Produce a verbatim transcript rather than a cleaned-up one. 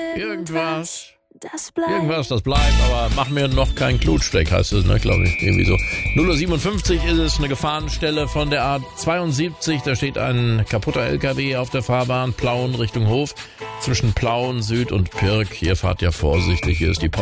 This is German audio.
Irgendwas. Das bleibt. Irgendwas, das bleibt, aber mach mir noch keinen Klutschsteck, heißt es, ne, glaube ich, irgendwie so. null Uhr siebenundfünfzig ist es, eine Gefahrenstelle von der A zweiundsiebzig, da steht ein kaputter L K W auf der Fahrbahn, Plauen Richtung Hof, zwischen Plauen, Süd und Pirk, hier fahrt ja vorsichtig, hier ist die Pop